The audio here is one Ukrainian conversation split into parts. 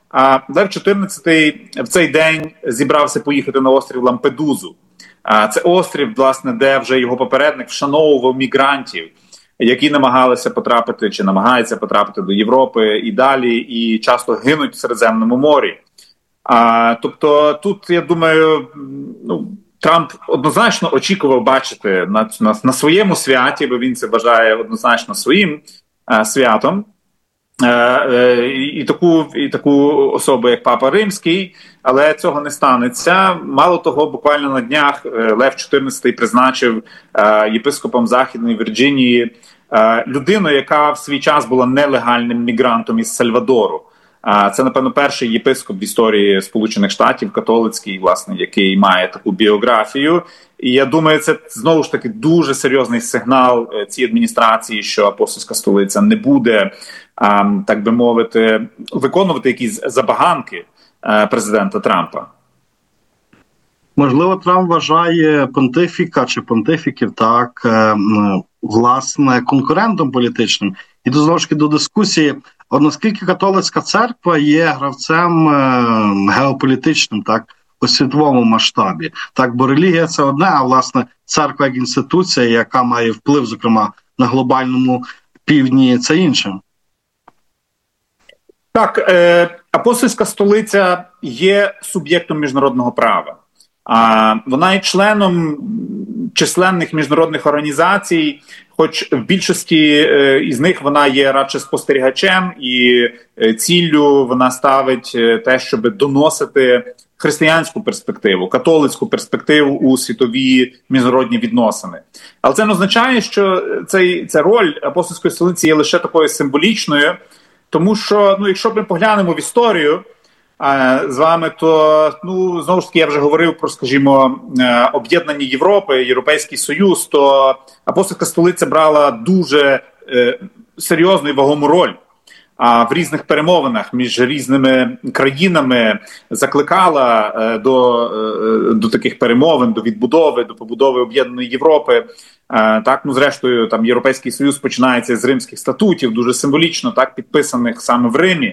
Лев XIV в цей день зібрався поїхати на острів Лампедузу. Це острів, власне, де вже його попередник вшановував мігрантів, які намагалися потрапити чи намагаються потрапити до Європи і далі, і часто гинуть в Середземному морі. Тобто тут, я думаю, Трамп однозначно очікував бачити на своєму святі, бо він це вважає однозначно своїм святом, і таку особу, як Папа Римський, але цього не станеться. Мало того, буквально на днях Лев XIV призначив єпископом Західної Вірджинії людину, яка в свій час була нелегальним мігрантом із Сальвадору. Це, напевно, перший єпископ в історії Сполучених Штатів, католицький, власне, який має таку біографію. І я думаю, це, знову ж таки, дуже серйозний сигнал цій адміністрації, що Апостольська столиця не буде, так би мовити, виконувати якісь забаганки президента Трампа. Можливо, Трамп вважає понтифіка чи понтифіків так, власне, конкурентом політичним. І знову ж таки до дискусії, наскільки католицька церква є гравцем геополітичним, так, у світовому масштабі. Так, бо релігія – це одне, а, власне, церква як інституція, яка має вплив, зокрема, на глобальному півдні, це інше. Так, Апостольська столиця є суб'єктом міжнародного права. Вона є членом численних міжнародних організацій, хоч в більшості із них вона є радше спостерігачем, і ціллю вона ставить те, щоб доносити християнську перспективу, католицьку перспективу у світові міжнародні відносини. Але це не означає, що ця роль Апостольської столиці є лише такою символічною, тому що, якщо ми поглянемо в історію з вами, то, знову ж таки, я вже говорив про, скажімо, об'єднання Європи, Європейський Союз, то Апостольська столиця брала дуже серйозну і вагому роль в різних перемовинах між різними країнами, закликала до таких перемовин, до відбудови, до побудови об'єднаної Європи. Так, зрештою, там Європейський Союз починається з Римських статутів, дуже символічно, так, підписаних саме в Римі.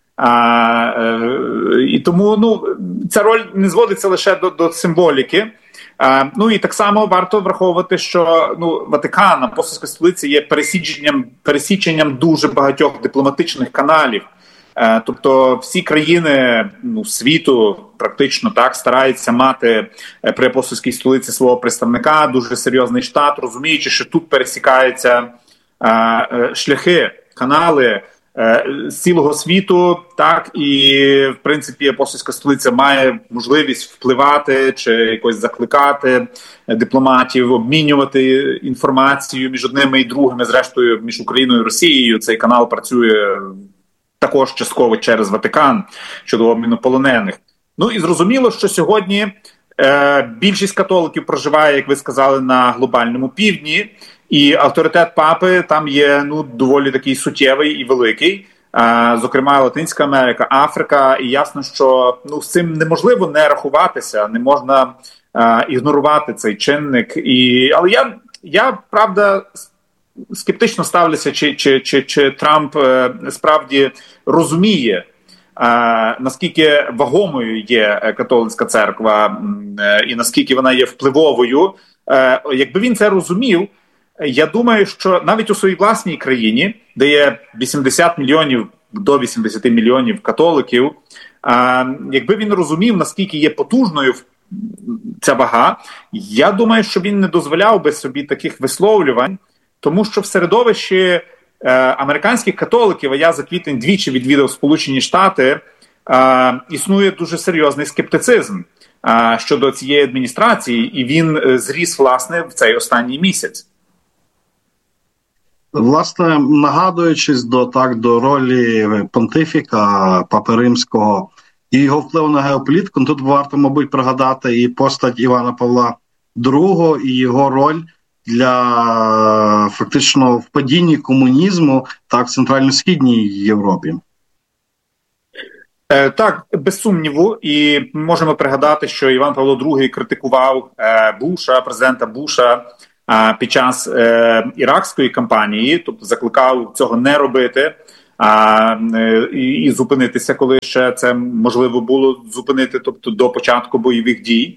І тому ця роль не зводиться лише до символіки. І так само варто враховувати, що Ватикан, Апостольська столиця є пересіченням дуже багатьох дипломатичних каналів. Тобто всі країни світу практично так стараються мати при Апостольській столиці свого представника, дуже серйозний штат, розуміючи, що тут пересікаються шляхи, канали з цілого світу, так, і, в принципі, Апостольська столиця має можливість впливати чи якось закликати дипломатів, обмінювати інформацію між одними і другими, зрештою, між Україною і Росією. Цей канал працює також частково через Ватикан щодо обміну полонених. І зрозуміло, що сьогодні більшість католиків проживає, як ви сказали, на глобальному півдні, і авторитет папи там є доволі такий суттєвий і великий. Зокрема, Латинська Америка, Африка. І ясно, що з цим неможливо не рахуватися, не можна ігнорувати цей чинник. Але я правда, скептично ставлюся, чи Трамп справді розуміє, наскільки вагомою є католицька церква і наскільки вона є впливовою. Якби він це розумів, я думаю, що навіть у своїй власній країні, де є 80 мільйонів до 80 мільйонів католиків, якби він розумів, наскільки є потужною ця вага, я думаю, що він не дозволяв би собі таких висловлювань, тому що в середовищі американських католиків, а я за квітень двічі відвідав Сполучені Штати, існує дуже серйозний скептицизм щодо цієї адміністрації, і він зріс, власне, в цей останній місяць. Власне, нагадуючись до ролі понтифіка Папи Римського і його впливу на геополітику, тут варто, мабуть, пригадати і постать Івана Павла II, і його роль для фактично впадіння комунізму в Центрально-Східній Європі. Так, без сумніву. І можемо пригадати, що Іван Павло II критикував президента Буша, під час іракської кампанії, тобто закликав цього не робити. і зупинитися, коли ще це можливо було зупинити, тобто до початку бойових дій.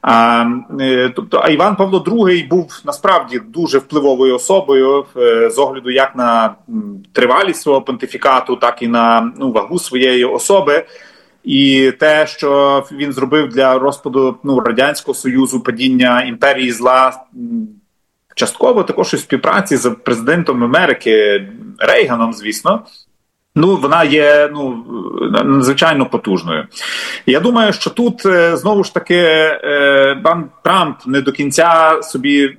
А Іван Павло II був насправді дуже впливовою особою з огляду як на тривалість свого понтифікату, так і на вагу своєї особи. І те, що він зробив для розпаду Радянського Союзу, падіння імперії зла, частково також у співпраці з президентом Америки Рейганом, звісно, вона є надзвичайно потужною. Я думаю, що тут знову ж таки пан Трамп не до кінця собі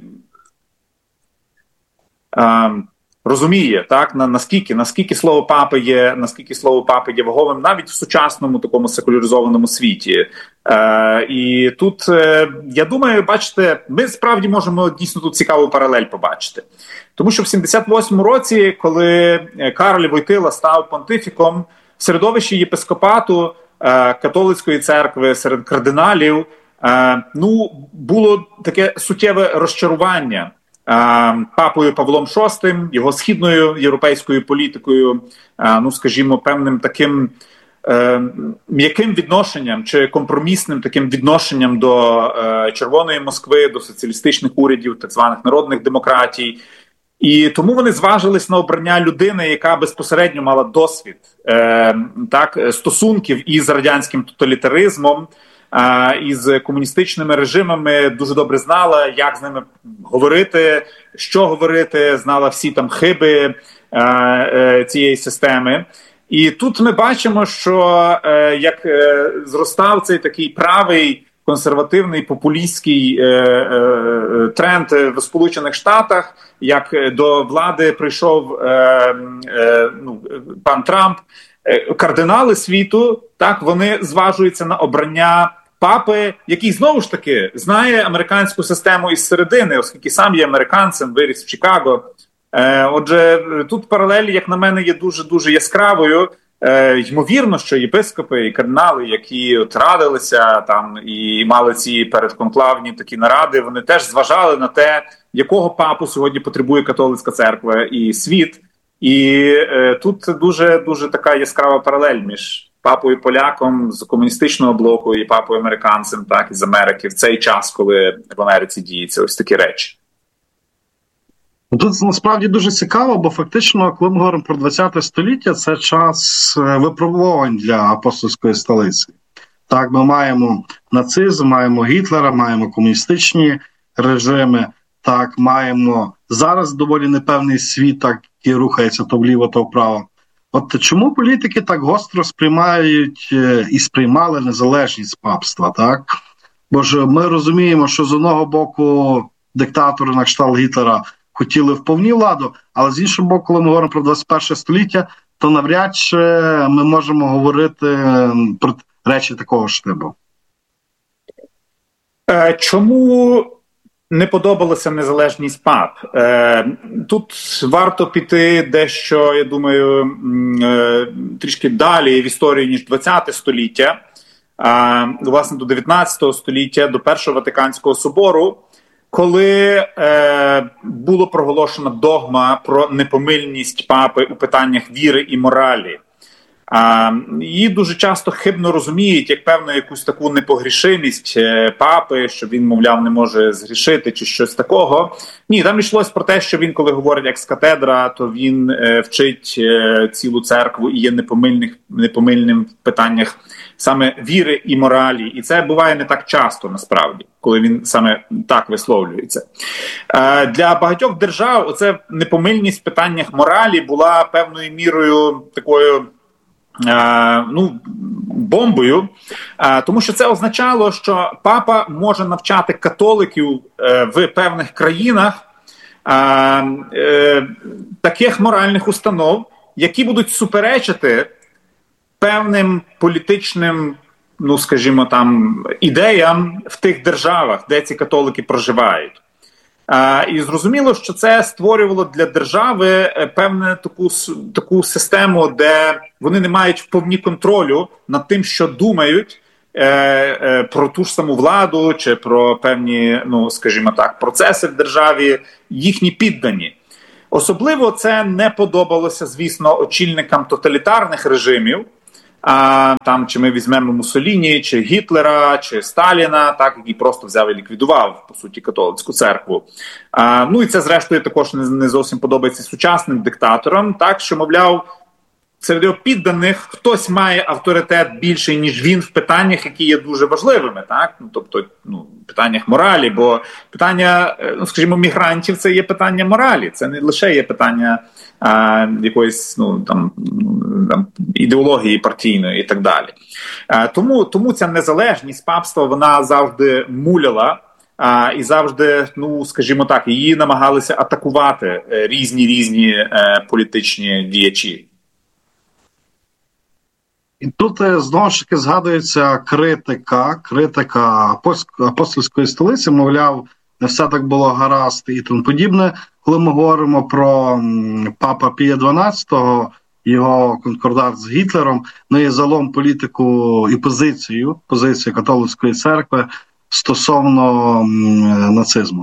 розуміє, так, наскільки слово папи є ваговим навіть в сучасному такому секуляризованому світі. І тут, я думаю, бачите, ми справді можемо дійсно тут цікаву паралель побачити. Тому що в 78-му році, коли Кароль Войтила став понтифіком, в середовищі єпископату католицької церкви, серед кардиналів, було таке суттєве розчарування папою Павлом VI, його східною європейською політикою, скажімо, певним таким м'яким відношенням чи компромісним таким відношенням до Червоної Москви, до соціалістичних урядів, так званих народних демократій. І тому вони зважились на обрання людини, яка безпосередньо мала досвід стосунків із радянським тоталітаризмом, із комуністичними режимами, дуже добре знала, як з ними говорити, що говорити, знала всі там хиби цієї системи. І тут ми бачимо, що як зростав цей такий правий, консервативний, популістський тренд в Сполучених Штатах, як до влади прийшов пан Трамп, кардинали світу, так, вони зважуються на обрання папи, який, знову ж таки, знає американську систему із середини, оскільки сам є американцем, виріс в Чикаго. Отже, тут паралель, як на мене, є дуже-дуже яскравою. Ймовірно, що єпископи і кардинали, які радилися там і мали ці передконклавні такі наради, вони теж зважали на те, якого папу сьогодні потребує католицька церква і світ. І тут дуже така яскрава паралель між папою поляком з комуністичного блоку і папою американцем, так, із Америки, в цей час, коли в Америці діються ось такі речі. Тут насправді дуже цікаво, бо фактично, коли ми говоримо про 20 століття, це час випробувань для апостольської столиці. Так, ми маємо нацизм, маємо Гітлера, маємо комуністичні режими, так, маємо зараз доволі непевний світ, так, який рухається то вліво, то вправо. От чому політики так гостро сприймають і сприймали незалежність папства, так? Бо ж ми розуміємо, що з одного боку диктатори на кшталт Гітлера хотіли в повній владу, але з іншого боку, коли ми говоримо про 21 століття, то навряд чи ми можемо говорити про речі такого штибу. Чому не подобалася незалежність пап? Тут варто піти дещо, я думаю, трішки далі в історії, ніж 20 століття, власне, до 19 століття, до Першого Ватиканського собору, коли було проголошено догма про непомильність папи у питаннях віри і моралі. Її дуже часто хибно розуміють як певну якусь таку непогрішимість папи, що він, мовляв, не може згрішити чи щось такого. Ні, там йшлось про те, що він, коли говорить екс-катедра, то він вчить цілу церкву і є непомильним в питаннях саме віри і моралі. І це буває не так часто, насправді, коли він саме так висловлюється. Для багатьох держав оце непомильність в питаннях моралі була певною мірою такою бомбою, тому що це означало, що папа може навчати католиків в певних країнах таких моральних установ, які будуть суперечити певним політичним, скажімо, там, ідеям в тих державах, де ці католики проживають. І зрозуміло, що це створювало для держави певну таку систему, де вони не мають вповні контролю над тим, що думають про ту ж саму владу чи про певні, скажімо так, процеси в державі, їхні піддані. Особливо це не подобалося, звісно, очільникам тоталітарних режимів, там, чи ми візьмемо Муссоліні, чи Гітлера, чи Сталіна, так, який просто взяв і ліквідував, по суті, католицьку церкву. Ну і це, зрештою, також не зовсім подобається сучасним диктаторам, так, що, мовляв, серед його підданих хтось має авторитет більший, ніж він в питаннях, які є дуже важливими, так? Ну, тобто, питаннях моралі, бо питання, скажімо, мігрантів – це є питання моралі, це не лише є питання якоїсь, там, ідеології партійної і так далі. Тому ця незалежність папства, вона завжди муляла, і завжди, скажімо так, її намагалися атакувати різні політичні діячі. І тут знову ж таки згадується критика апостольської столиці, мовляв, не все так було гаразд і тому подібне. Коли ми говоримо про папа Пія XII, його конкордат з Гітлером, і залом політику і позицію католицької церкви стосовно нацизму.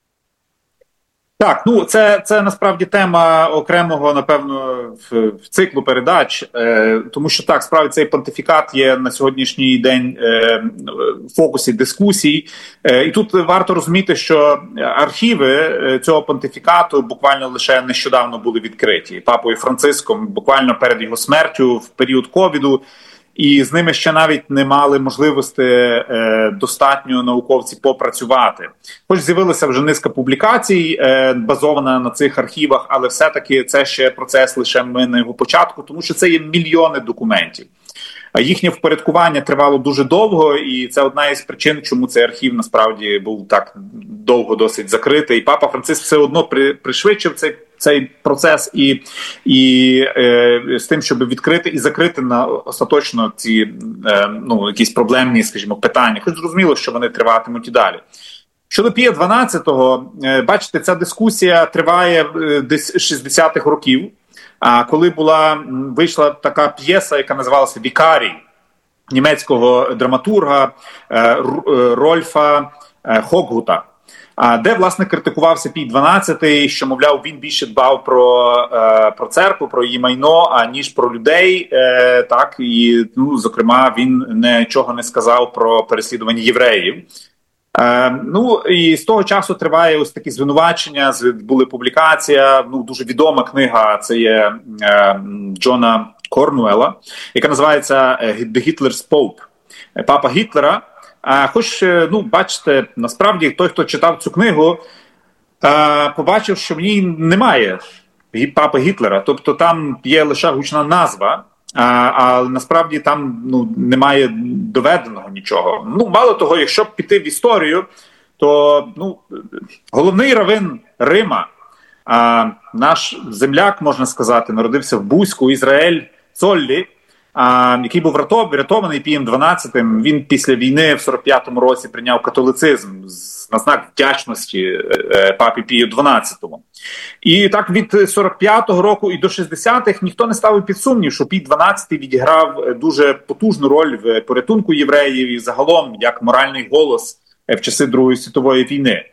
Так, це насправді тема окремого, напевно, в циклу передач, тому що так, справді цей понтифікат є на сьогоднішній день в фокусі дискусій. І тут варто розуміти, що архіви цього понтифікату буквально лише нещодавно були відкриті папою Франциском, буквально перед його смертю в період ковіду. І з ними ще навіть не мали можливості достатньо науковці попрацювати. Хоч з'явилася вже низка публікацій, базована на цих архівах, але все-таки це ще процес лише ми на його початку, тому що це є мільйони документів. Їхнє впорядкування тривало дуже довго, і це одна із причин, чому цей архів насправді був так довго досить закритий. І папа Франциск все одно пришвидшив цей процес і з тим, щоб відкрити і закрити на остаточно ці якісь проблемні, скажімо, питання. Хоч зрозуміло, що вони триватимуть і далі. Щодо Пія XII, бачите, ця дискусія триває десь 60-х років. Коли вийшла така п'єса, яка називалася «Вікарій» німецького драматурга Рольфа Хоггута, де, власне, критикувався Пій XII, що, мовляв, він більше дбав про церкву, про її майно, аніж про людей. Так, і, зокрема, він нічого не сказав про переслідування євреїв. І з того часу триває ось такі звинувачення, були публікація, дуже відома книга, це є Джона Корнуела, яка називається «The Hitler's Pope», «Папа Гітлера». Хоч, бачите, насправді той, хто читав цю книгу, побачив, що в ній немає папи Гітлера, тобто там є лише гучна назва, а насправді там немає доведеного нічого. Мало того, якщо піти в історію, то головний раввин Рима, наш земляк, можна сказати, народився в Буську, Ізраїль Цоллі, який був врятований Пієм XII. Він після війни в 45-му році прийняв католицизм на знак вдячності папі Пію XII. І так від 45-го року і до 60-х ніхто не ставив під сумнів, що Пій XII відіграв дуже потужну роль в порятунку євреїв і загалом як моральний голос в часи Другої світової війни.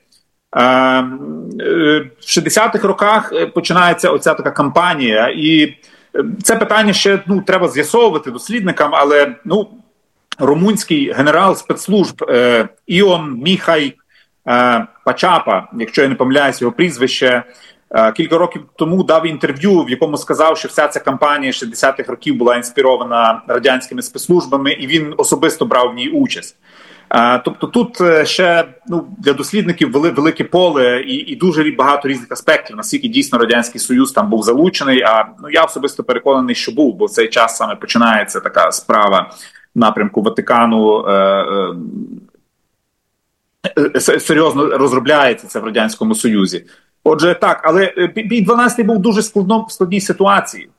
В 60-х роках починається оця така кампанія, і це питання ще треба з'ясовувати дослідникам, але румунський генерал спецслужб Іон Міхай Пачапа, якщо я не помиляюсь його прізвище, кілька років тому дав інтерв'ю, в якому сказав, що вся ця кампанія 60-х років була інспірована радянськими спецслужбами, і він особисто брав в ній участь. Тобто тут ще для дослідників велике поле і дуже багато різних аспектів, наскільки дійсно Радянський Союз там був залучений, я особисто переконаний, що був, бо в цей час саме починається така справа в напрямку Ватикану, серйозно розробляється це в Радянському Союзі. Отже, так, але Пій XII був дуже в складній ситуації.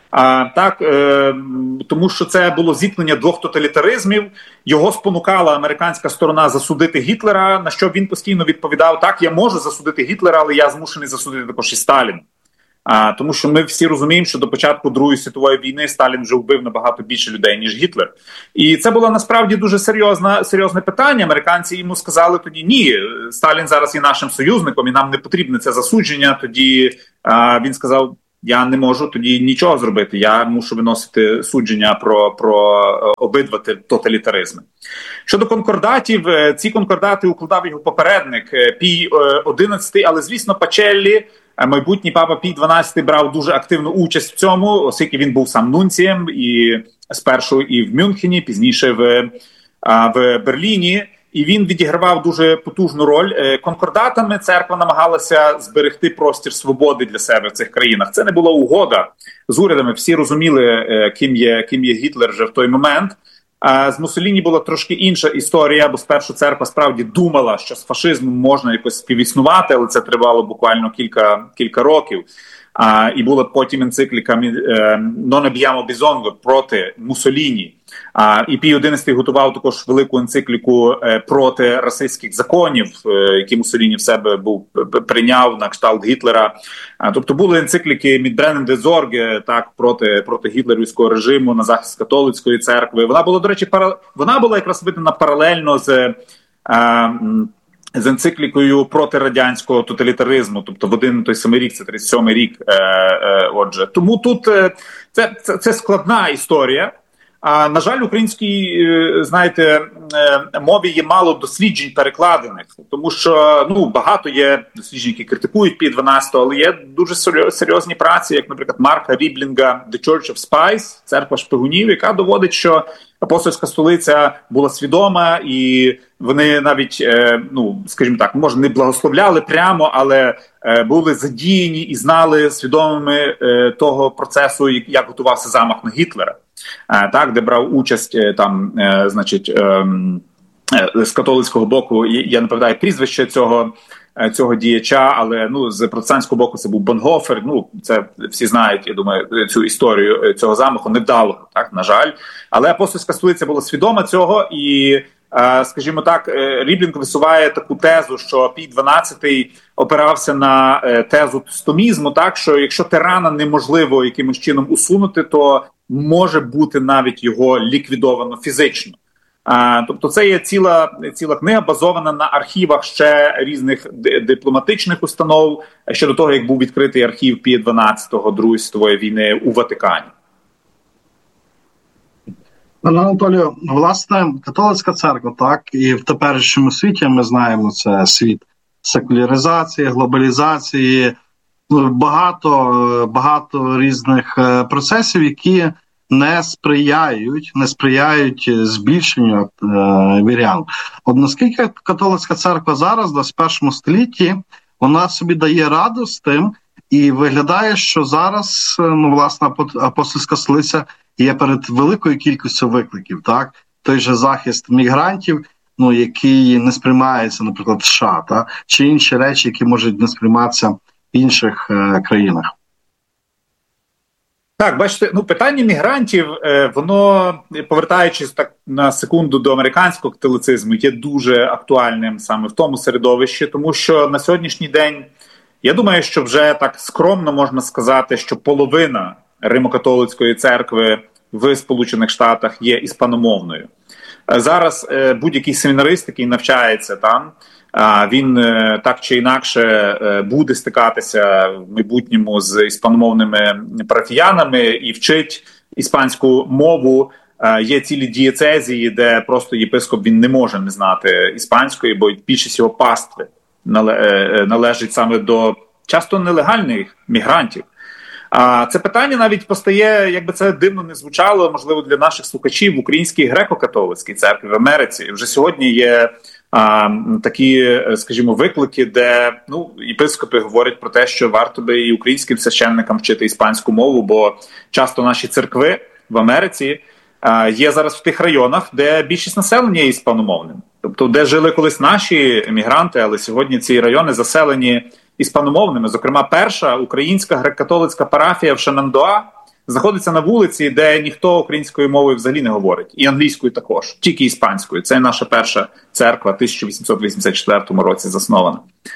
Тому що це було зіткнення двох тоталітаризмів, його спонукала американська сторона засудити Гітлера, на що він постійно відповідав: так, я можу засудити Гітлера, але я змушений засудити також і Сталіна. Тому що ми всі розуміємо, що до початку Другої світової війни Сталін вже вбив набагато більше людей, ніж Гітлер. І це було насправді дуже серйозне питання. Американці йому сказали тоді: ні, Сталін зараз є нашим союзником, і нам не потрібне це засудження. Тоді він сказав: я не можу тоді нічого зробити, я мушу виносити судження про обидва тоталітаризми. Щодо конкордатів, ці конкордати укладав його попередник Пій XI, але, звісно, Пачеллі, майбутній папа Пій XII, брав дуже активну участь в цьому, оскільки він був сам нунцієм, і спершу і в Мюнхені, пізніше в Берліні. І він відігравав дуже потужну роль. Конкордатами церква намагалася зберегти простір свободи для себе в цих країнах. Це не була угода з урядами. Всі розуміли, ким є Гітлер вже в той момент. А з Муссоліні була трошки інша історія, бо спершу церква справді думала, що з фашизмом можна якось співіснувати, але це тривало буквально кілька років. І була потім енцикліка «Non abbiamo bisogno» проти Муссоліні. І Пій XI готував також велику енцикліку проти расистських законів, які Муссоліні в себе прийняв на кшталт Гітлера. Тобто були енцикліки «Mitbrennen der Sorge», так, проти гітлерівського режиму, на захист католицької церкви. Вона була, до речі, вона була якраз видана паралельно з енциклікою проти радянського тоталітаризму, тобто в один той самий рік, це 37-й рік. Отже, тому тут це складна історія. На жаль, українській, знаєте, мові є мало досліджень перекладених, тому що багато є досліджень, які критикують Пій XII, але є дуже серйозні праці, як, наприклад, Марка Ріблінга «The Church of Spies», церква шпигунів, яка доводить, що апостольська столиця була свідома, і вони навіть, скажімо так, може не благословляли прямо, але були задіяні і знали свідомими того процесу, як готувався замах на Гітлера. Так, де брав участь там, з католицького боку, я не пам'ятаю прізвище цього діяча, але з протестантського боку це був Бонгофер. Це всі знають, я думаю, цю історію цього замаху невдалого, так, на жаль. Але апостольська столиця була свідома цього, і, скажімо так, Ріблінг висуває таку тезу, що Пій XII опирався на тезу тостомізму, так, що якщо тирана неможливо якимось чином усунути, то може бути навіть його ліквідовано фізично. Тобто це є ціла книга, базована на архівах ще різних дипломатичних установ, щодо того, як був відкритий архів Пія XII Другої світової війни у Ватикані. Пане Анатолію, власне, католицька церква, так, і в теперішньому світі, ми знаємо, це світ секуляризації, глобалізації, багато різних процесів, які не сприяють збільшенню вірян. От наскільки католицька церква зараз, в 21 столітті, вона собі дає раду з тим, і виглядає, що зараз, власне, апостольська столиця є перед великою кількістю викликів, так? Той же захист мігрантів, який не сприймається, наприклад, в США, так? Чи інші речі, які можуть не сприйматися в інших країнах. Так, бачите, питання мігрантів, воно, повертаючись так на секунду до американського католицизму, є дуже актуальним саме в тому середовищі, тому що на сьогоднішній день, я думаю, що вже так скромно можна сказати, що половина Римо-католицької церкви в Сполучених Штатах є іспаномовною. Зараз будь-який семінарист, який навчається там, він так чи інакше буде стикатися в майбутньому з іспаномовними парафіянами і вчить іспанську мову. Є цілі дієцезії, де просто єпископ він не може не знати іспанської, бо більшість його пастви належить саме до часто нелегальних мігрантів. Це питання навіть постає, якби це дивно не звучало, можливо, для наших слухачів в Українській греко-католицькій церкві в Америці. Вже сьогодні є такі, скажімо, виклики, де єпископи говорять про те, що варто би і українським священникам вчити іспанську мову, бо часто наші церкви в Америці є зараз в тих районах, де більшість населення є іспаномовним. Тобто, де жили колись наші емігранти, але сьогодні ці райони заселені іспаномовними. Зокрема, перша українська греко-католицька парафія в Шенандоа знаходиться на вулиці, де ніхто українською мовою взагалі не говорить. І англійською також, тільки іспанською. Це наша перша церква в 1884 році заснована.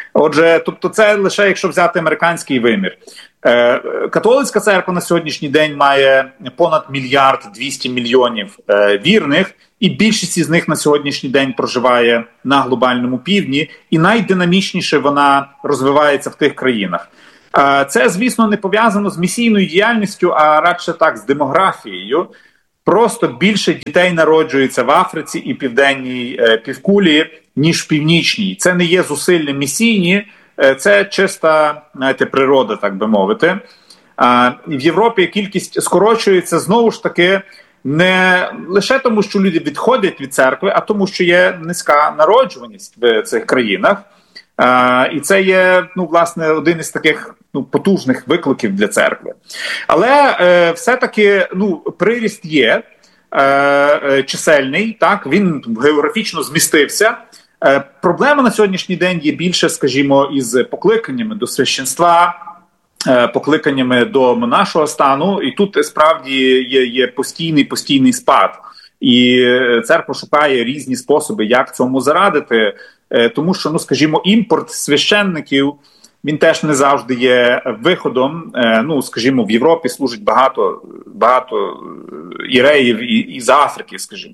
Отже, тобто це лише якщо взяти американський вимір. Католицька церква на сьогоднішній день має понад 1,2 мільярда вірних, і більшість із них на сьогоднішній день проживає на глобальному півдні, і найдинамічніше вона розвивається в тих країнах. Це, звісно, не пов'язано з місійною діяльністю, а радше так, з демографією. Просто більше дітей народжується в Африці і Південній півкулі, ніж в Північній. Це не є зусилля місійні, це чиста, знаєте, природа, так би мовити. В Європі кількість скорочується, знову ж таки, не лише тому, що люди відходять від церкви, а тому, що є низька народжуваність в цих країнах. І це є, власне, один із таких потужних викликів для церкви. Але все-таки приріст є чисельний, так, він географічно змістився. Проблема на сьогоднішній день є більше, скажімо, із покликаннями до священства, покликаннями до монашого стану, і тут справді є постійний спад. І церква шукає різні способи, як цьому зарадити, тому що, скажімо, імпорт священників, він теж не завжди є виходом. Скажімо, в Європі служить багато іреїв із Африки, скажімо.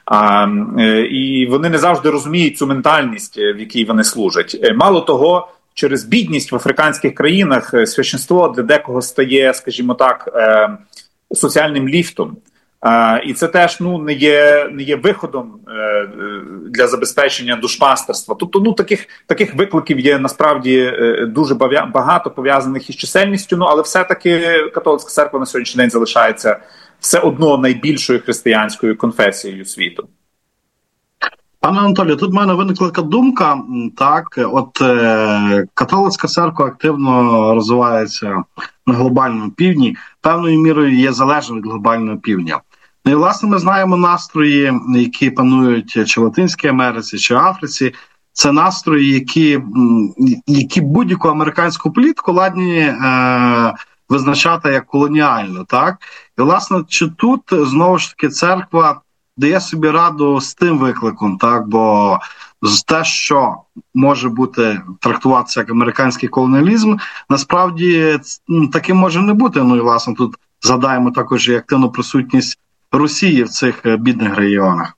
І вони не завжди розуміють цю ментальність, в якій вони служать. Мало того, через бідність в африканських країнах священство для декого стає, скажімо так, соціальним ліфтом. І це теж не є виходом для забезпечення душпастерства. Тобто таких викликів є насправді дуже багато пов'язаних із чисельністю, але все-таки католицька церква на сьогоднішній день залишається все одно найбільшою християнською конфесією світу. Пане Анатолію, тут в мене виникла така думка, так, католицька церква активно розвивається на глобальному півдні, певною мірою є залежна від глобального півдня. І, власне, ми знаємо настрої, які панують чи в Латинській Америці, чи в Африці. Це настрої, які будь-яку американську політику ладні визначати як колоніальну, так? І, власне, чи тут, знову ж таки, церква дає собі раду з тим викликом, так? Бо те, що може бути трактуватися як американський колоніалізм, насправді таким може не бути. І, власне, тут згадаємо також і активну присутність Росії в цих бідних регіонах.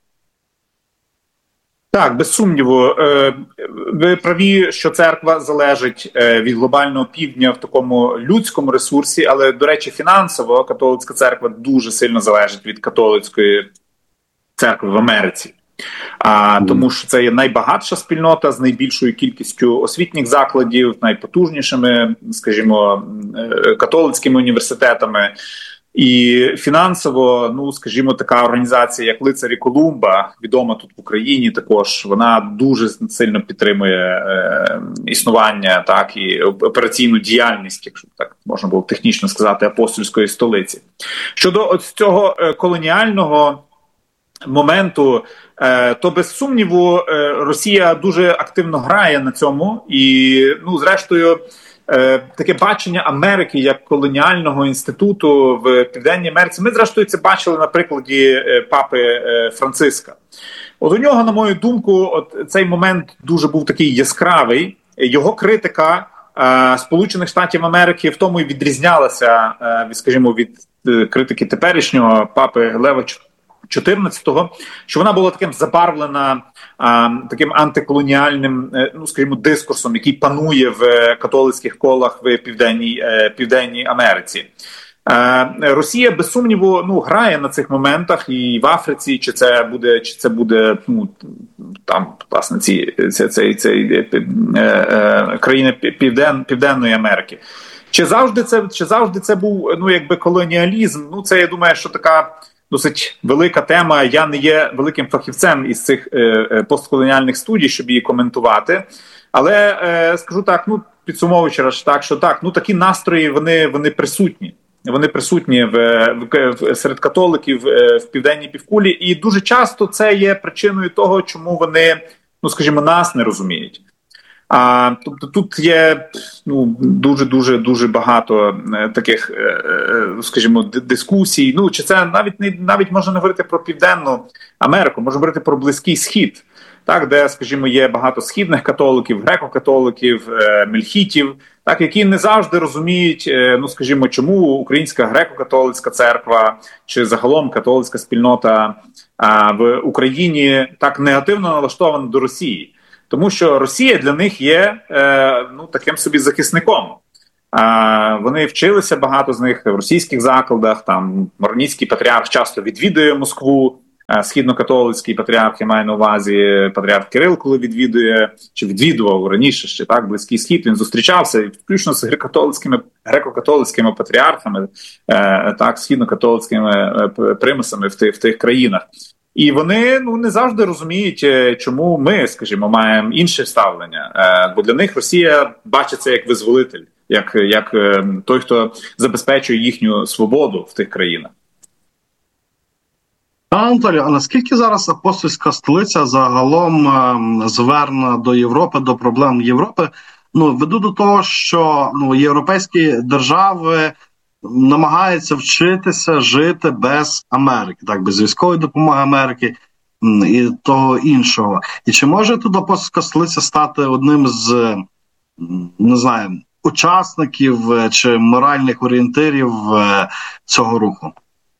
Так, без сумніву. Ви праві, що церква залежить від глобального півдня в такому людському ресурсі, але, до речі, фінансово католицька церква дуже сильно залежить від католицької церкви в Америці. Тому що це є найбагатша спільнота з найбільшою кількістю освітніх закладів, найпотужнішими, скажімо, католицькими університетами. І фінансово, скажімо, така організація, як Лицарі Колумба, відома тут в Україні також, вона дуже сильно підтримує існування, так, і операційну діяльність, якщо так можна було технічно сказати, апостольської столиці. Щодо цього колоніального моменту, то без сумніву Росія дуже активно грає на цьому і, зрештою, таке бачення Америки як колоніального інституту в Південній Америці. Ми, зрештою, це бачили на прикладі папи Франциска. От у нього, на мою думку, цей момент дуже був такий яскравий. Його критика Сполучених Штатів Америки в тому і відрізнялася, скажімо, від критики теперішнього папи Лева XIV, що вона була таким забарвлена таким антиколоніальним, скажімо, дискурсом, який панує в католицьких колах в Південній Америці. Росія, без сумніву, грає на цих моментах і в Африці, чи це буде там, власне, ці країни Південної Америки. Чи завжди це був, якби колоніалізм? Це, я думаю, що така досить велика тема. Я не є великим фахівцем із цих постколоніальних студій, щоб її коментувати. Але скажу так, підсумовуючи так, що так, такі настрої, вони присутні. Вони присутні серед католиків в Південній півкулі. І дуже часто це є причиною того, чому вони, скажімо, нас не розуміють. Тобто тут є дуже багато таких, скажімо, дискусій. Чи це навіть можна не говорити про Південну Америку, можна говорити про Близький Схід. так, де, скажімо, є багато східних католиків, греко-католиків, мельхітів, так, які не завжди розуміють, ну, скажімо, чому українська греко-католицька церква чи загалом католицька спільнота в Україні так негативно налаштована до Росії. Тому що Росія для них є ну, таким собі захисником. Вони вчилися, багато з них в російських закладах, там Мар'їнський патріарх часто відвідує Москву, східно-католицький патріарх, я маю на увазі патріарх Кирил, коли відвідує, чи відвідував раніше ще, так, Близький Схід, він зустрічався, включно з греко-католицькими патріархами, так, східно-католицькими примусами в тих країнах. І вони, ну, не завжди розуміють, чому ми, скажімо, маємо інше ставлення, бо для них Росія бачиться як визволитель, як той, хто забезпечує їхню свободу в тих країнах. Анатолій, а наскільки зараз апостольська столиця загалом звернена до Європи, до проблем Європи? Ну, веду до того, що європейські держави намагаються вчитися жити без Америки, так, без військової допомоги Америки і того іншого. І чи може тут апостольська столиця стати одним з, не знаю, учасників чи моральних орієнтирів цього руху?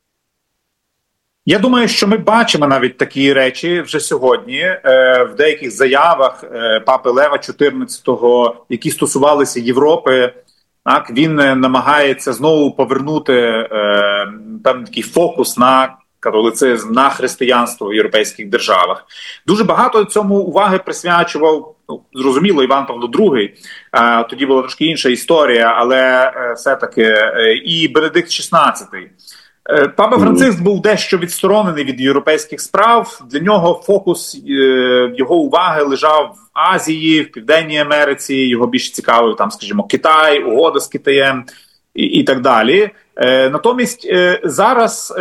Я думаю, що ми бачимо навіть такі речі вже сьогодні в деяких заявах папи Лева XIV, які стосувалися Європи. Так, він намагається знову повернути певний такий фокус на католицизм, на християнство в європейських державах. Дуже багато цьому уваги присвячував, ну, зрозуміло, Іван Павло II, тоді була трошки інша історія, але все-таки і Бенедикт XVI. Папа Франциск був дещо відсторонений від європейських справ. Для нього фокус його уваги лежав в Азії, в Південній Америці. Його більше цікавив, там, скажімо, Китай, угода з Китаєм і так далі. Натомість зараз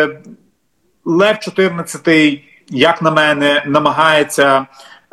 Лев XIV, як на мене, намагається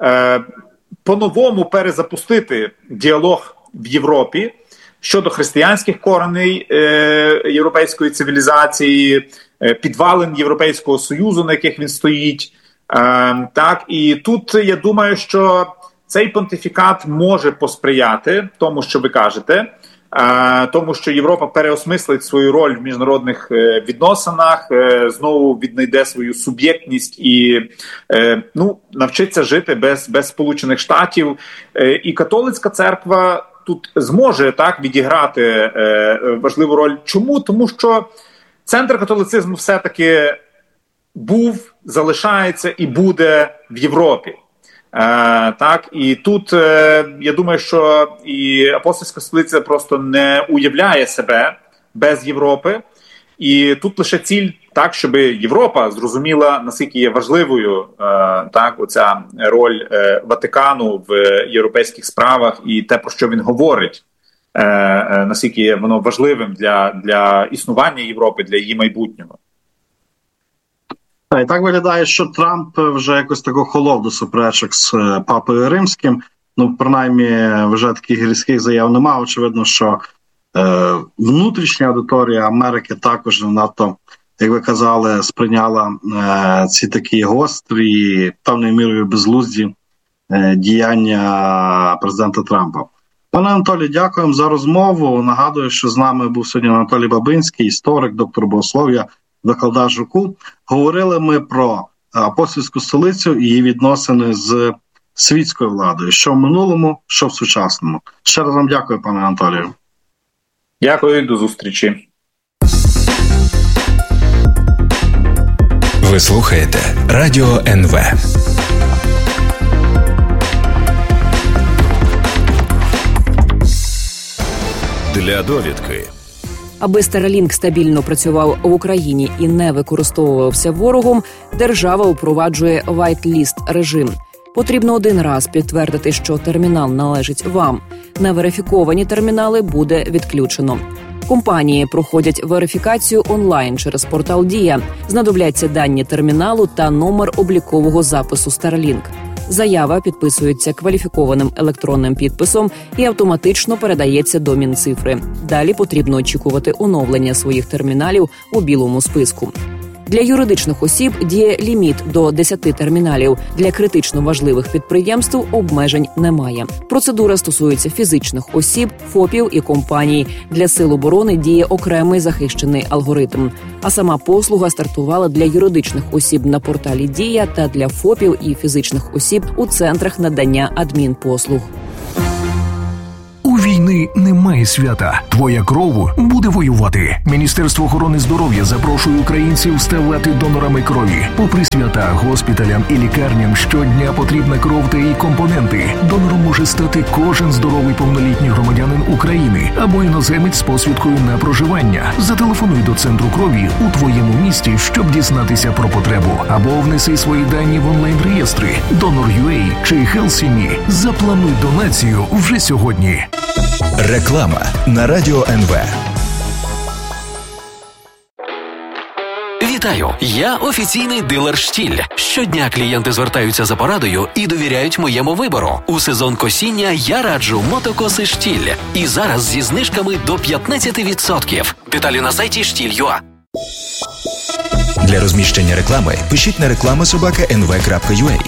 по-новому перезапустити діалог в Європі щодо християнських кореней європейської цивілізації, підвалин Європейського Союзу, на яких він стоїть. Так, і тут я думаю, що цей понтифікат може посприяти тому, що ви кажете, тому що Європа переосмислить свою роль в міжнародних відносинах, знову віднайде свою суб'єктність і ну, навчиться жити без Сполучених Штатів. І католицька церква тут зможе так відіграти важливу роль. Чому? Тому що центр католицизму все-таки був, залишається і буде в Європі. Так, і тут я думаю, що і апостольська столиця просто не уявляє себе без Європи. І тут лише ціль так, щоб Європа зрозуміла, наскільки є важливою так, оця роль Ватикану в європейських справах і те, про що він говорить, наскільки є воно важливим для існування Європи, для її майбутнього. І так виглядає, що Трамп вже якось тако холов до суперечок з Папою Римським. Ну, принаймні, вже таких різких заяв немає. Очевидно, що внутрішня аудиторія Америки також надто, як ви казали, сприйняла ці такі гострі, певною мірою безглузді діяння президента Трампа. Пане Анатолій, дякуємо за розмову. Нагадую, що з нами був сьогодні Анатолій Бабинський, історик, доктор богослов'я, викладач ЖУКу. Говорили ми про апостольську столицю і її відносини з світською владою, що в минулому, що в сучасному. Ще раз вам дякую, пане Анатолію. Дякую, до зустрічі. Ви слухаєте Радіо НВ. Для довідки. Аби Starlink стабільно працював в Україні і не використовувався ворогом, держава впроваджує whitelist режим. Потрібно один раз підтвердити, що термінал належить вам. Неверифіковані термінали буде відключено. Компанії проходять верифікацію онлайн через портал Дія. Знадобляться дані терміналу та номер облікового запису Starlink. Заява підписується кваліфікованим електронним підписом і автоматично передається до Мінцифри. Далі потрібно очікувати оновлення своїх терміналів у білому списку. Для юридичних осіб діє ліміт до 10 терміналів. Для критично важливих підприємств обмежень немає. Процедура стосується фізичних осіб, ФОПів і компаній. Для сил оборони діє окремий захищений алгоритм. А сама послуга стартувала для юридичних осіб на порталі «Дія» та для ФОПів і фізичних осіб у центрах надання адмінпослуг. У війни немає свята. Твоя кров буде воювати. Міністерство охорони здоров'я запрошує українців ставати донорами крові. Попри свята, госпіталям і лікарням щодня потрібна кров та її компоненти. Донором може стати кожен здоровий повнолітній громадянин України або іноземець з посвідкою на проживання. Зателефонуй до центру крові у твоєму місті, щоб дізнатися про потребу. Або внеси свої дані в онлайн-реєстри Donor.ua чи HealthSIMI. Заплануй донацію вже сьогодні. Реклама на Радіо НВ. Вітаю! Я офіційний дилер «Штіль». Щодня клієнти звертаються за порадою і довіряють моєму вибору. У сезон косіння я раджу мотокоси «Штіль». І зараз зі знижками до 15%. Деталі на сайті «Штіль.ua». Для розміщення реклами пишіть на reklama@nv.ua.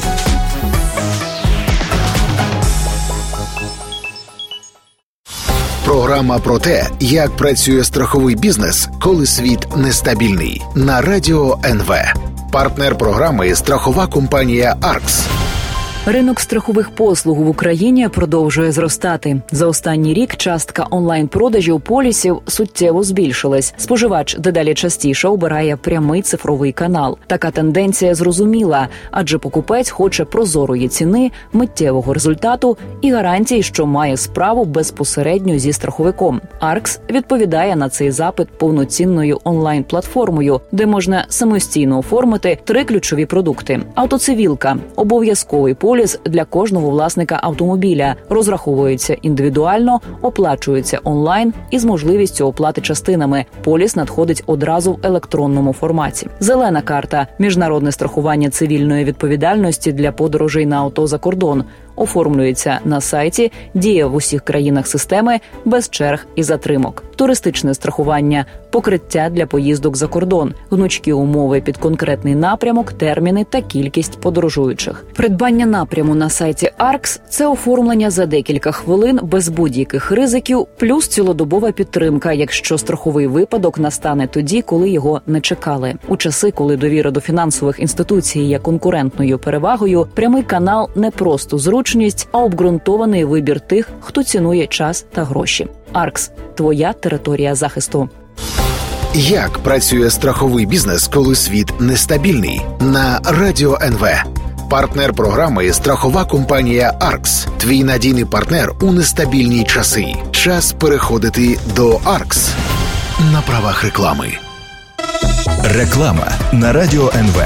Програма про те, як працює страховий бізнес, коли світ нестабільний. На Радіо НВ. Партнер програми – страхова компанія «Аркс». Ринок страхових послуг в Україні продовжує зростати. За останній рік частка онлайн-продажів полісів суттєво збільшилась. Споживач дедалі частіше обирає прямий цифровий канал. Така тенденція зрозуміла, адже покупець хоче прозорої ціни, миттєвого результату і гарантії, що має справу безпосередньо зі страховиком. «Аркс» відповідає на цей запит повноцінною онлайн-платформою, де можна самостійно оформити 3 ключові продукти. Автоцивілка – обов'язковий поліс для кожного власника автомобіля, розраховується індивідуально, оплачується онлайн і з можливістю оплати частинами. Поліс надходить одразу в електронному форматі. Зелена карта – міжнародне страхування цивільної відповідальності для подорожей на авто за кордон. Оформлюється на сайті, діє в усіх країнах системи, без черг і затримок. Туристичне страхування – покриття для поїздок за кордон, гнучкі умови під конкретний напрямок, терміни та кількість подорожуючих. Придбання напряму на сайті «Аркс» – це оформлення за декілька хвилин без будь-яких ризиків, плюс цілодобова підтримка, якщо страховий випадок настане тоді, коли його не чекали. У часи, коли довіра до фінансових інституцій є конкурентною перевагою, прямий канал не просто зручність, а обґрунтований вибір тих, хто цінує час та гроші. «Аркс» – твоя територія захисту. Як працює страховий бізнес, коли світ нестабільний? На Радіо НВ. Партнер програми – страхова компанія «Аркс». Твій надійний партнер у нестабільні часи. Час переходити до «Аркс». На правах реклами. Реклама на Радіо НВ.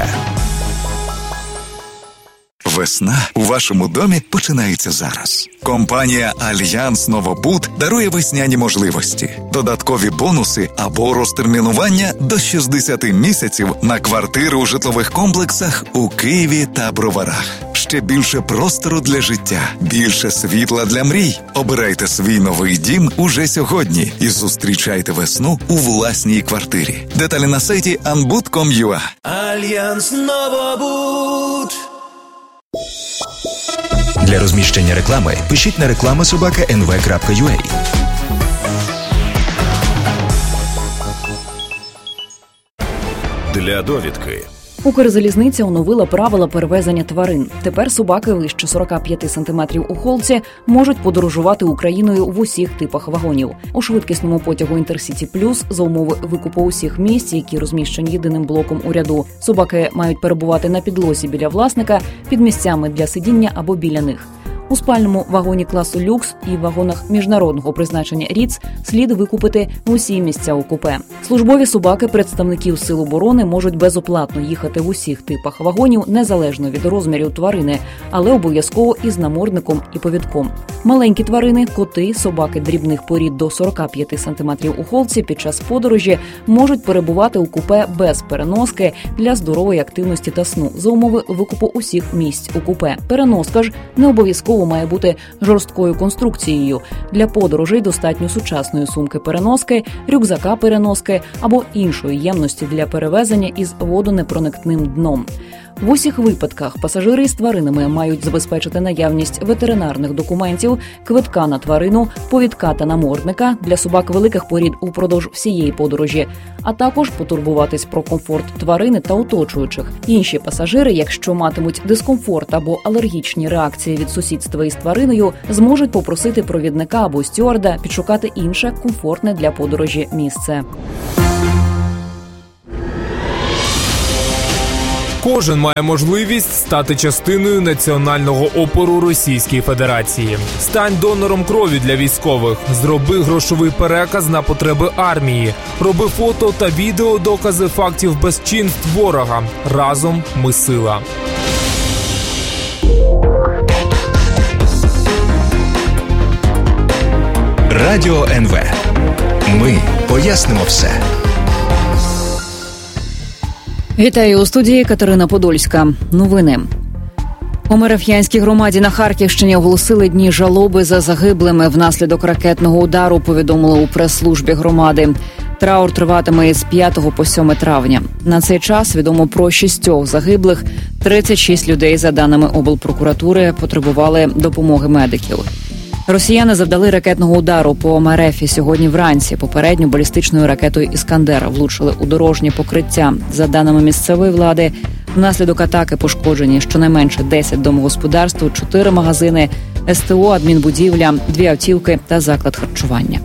Весна у вашому домі починається зараз. Компанія «Альянс Новобуд» дарує весняні можливості, додаткові бонуси або розтермінування до 60 місяців на квартири у житлових комплексах у Києві та Броварах. Ще більше простору для життя, більше світла для мрій. Обирайте свій новий дім уже сьогодні і зустрічайте весну у власній квартирі. Деталі на сайті anbud.com.ua. Альянс Новобуд. Для розміщення реклами пишіть на reklama@nv.ua. Для довідки. Укрзалізниця оновила правила перевезення тварин. Тепер собаки вище 45 сантиметрів у холці можуть подорожувати Україною в усіх типах вагонів. У швидкісному потягу «Інтерсіті Плюс» за умови викупу усіх місць, які розміщені єдиним блоком у ряду, собаки мають перебувати на підлозі біля власника, під місцями для сидіння або біля них. У спальному вагоні класу «Люкс» і вагонах міжнародного призначення «Ріц» слід викупити усі місця у купе. Службові собаки представників Сил оборони можуть безоплатно їхати в усіх типах вагонів, незалежно від розмірів тварини, але обов'язково із намордником і повідком. Маленькі тварини, коти, собаки дрібних порід до 45 см у холці під час подорожі можуть перебувати у купе без переноски для здорової активності та сну за умови викупу усіх місць у купе. Переноска ж не обов'язково обов'язково має бути жорсткою конструкцією. Для подорожей достатньо сучасної сумки-переноски, рюкзака-переноски або іншої ємності для перевезення із водонепроникним дном. В усіх випадках пасажири із тваринами мають забезпечити наявність ветеринарних документів, квитка на тварину, повідка та намордника для собак великих порід упродовж всієї подорожі, а також потурбуватись про комфорт тварини та оточуючих. Інші пасажири, якщо матимуть дискомфорт або алергічні реакції від сусідства із твариною, зможуть попросити провідника або стюарда підшукати інше комфортне для подорожі місце. Кожен має можливість стати частиною національного опору Російської Федерації. Стань донором крові для військових. Зроби грошовий переказ на потреби армії. Роби фото та відео докази фактів безчинств ворога. Разом ми сила. Радіо НВ. Ми пояснимо все. Вітаю у студії Катерина Подольська. Новини. У Мереф'янській громаді на Харківщині оголосили дні жалоби за загиблими внаслідок ракетного удару, повідомили у прес-службі громади. Траур триватиме із 5 по 7 травня. На цей час відомо про 6 загиблих, 36 людей, за даними облпрокуратури, потребували допомоги медиків. Росіяни завдали ракетного удару по Мерефі сьогодні вранці. Попередньо балістичною ракетою «Іскандер» влучили у дорожнє покриття. За даними місцевої влади, внаслідок атаки пошкоджені щонайменше 10 домогосподарств, 4 магазини, СТО, адмінбудівля, 2 автівки та заклад харчування.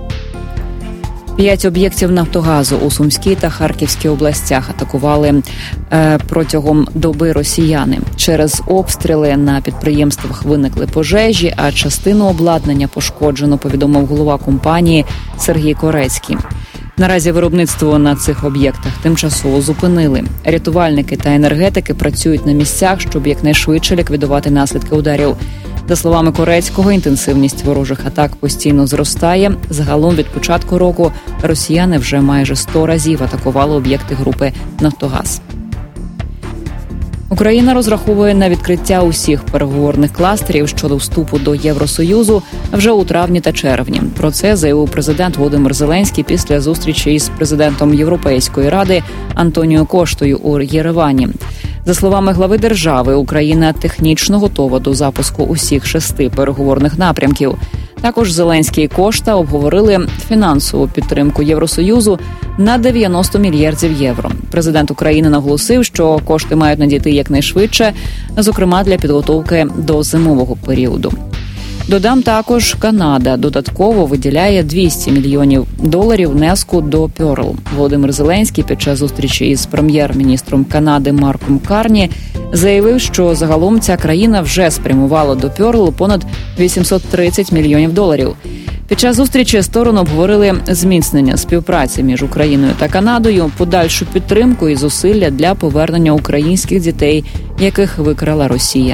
5 об'єктів «Нафтогазу» у Сумській та Харківській областях атакували протягом доби росіяни. Через обстріли на підприємствах виникли пожежі, а частину обладнання пошкоджено, повідомив голова компанії Сергій Корецький. Наразі виробництво на цих об'єктах тимчасово зупинили. Рятувальники та енергетики працюють на місцях, щоб якнайшвидше ліквідувати наслідки ударів. За словами Корецького, інтенсивність ворожих атак постійно зростає. Загалом від початку року росіяни вже майже 100 разів атакували об'єкти групи «Нафтогаз». Україна розраховує на відкриття усіх переговорних кластерів щодо вступу до Євросоюзу вже у травні та червні. Про це заявив президент Володимир Зеленський після зустрічі із президентом Європейської ради Антоніо Коштою у Єревані. За словами глави держави, Україна технічно готова до запуску усіх 6 переговорних напрямків. Також Зеленський і Кошта обговорили фінансову підтримку Євросоюзу на 90 мільярдів євро. Президент України наголосив, що кошти мають надійти якнайшвидше, зокрема для підготовки до зимового періоду. Додам також, Канада додатково виділяє $200 мільйонів внеску до Пьорл. Володимир Зеленський під час зустрічі із прем'єр-міністром Канади Марком Карні заявив, що загалом ця країна вже спрямувала до Пьорл понад $830 мільйонів. Під час зустрічі сторони обговорили зміцнення співпраці між Україною та Канадою, подальшу підтримку і зусилля для повернення українських дітей, яких викрала Росія.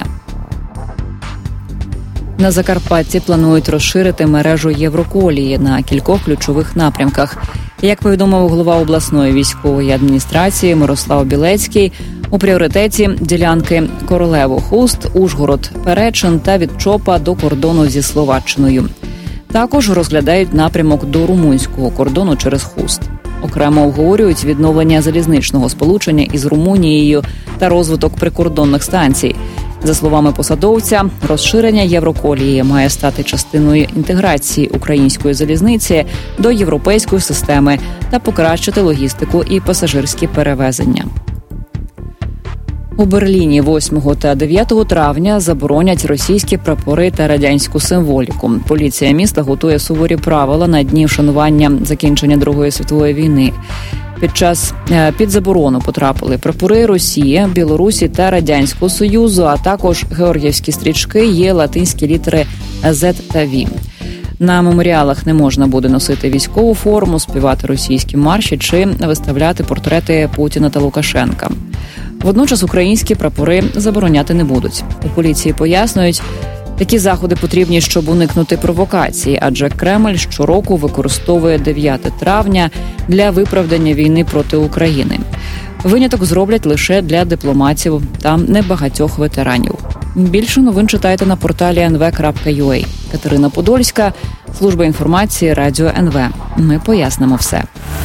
На Закарпатті планують розширити мережу Євроколії на кількох ключових напрямках. Як повідомив голова обласної військової адміністрації Мирослав Білецький, у пріоритеті ділянки Королево-Хуст, Ужгород-Перечин та від Чопа до кордону зі Словаччиною. Також розглядають напрямок до румунського кордону через Хуст. Окремо обговорюють відновлення залізничного сполучення із Румунією та розвиток прикордонних станцій. За словами посадовця, розширення Євроколії має стати частиною інтеграції української залізниці до європейської системи та покращити логістику і пасажирські перевезення. У Берліні 8 та 9 травня заборонять російські прапори та радянську символіку. Поліція міста готує суворі правила на дні вшанування закінчення Другої світової війни. Під заборону потрапили прапори Росії, Білорусі та Радянського Союзу, а також георгіївські стрічки, є латинські літери Z та V. На меморіалах не можна буде носити військову форму, співати російські марші чи виставляти портрети Путіна та Лукашенка. Водночас українські прапори забороняти не будуть. У поліції пояснюють, такі заходи потрібні, щоб уникнути провокації, адже Кремль щороку використовує 9 травня для виправдання війни проти України. Виняток зроблять лише для дипломатів та небагатьох ветеранів. Більше новин читайте на порталі nv.ua. Катерина Подольська, служба інформації Радіо НВ. Ми пояснимо все.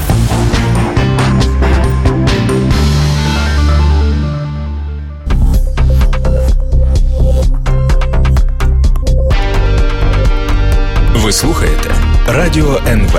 Ви слухаєте Радіо НВ.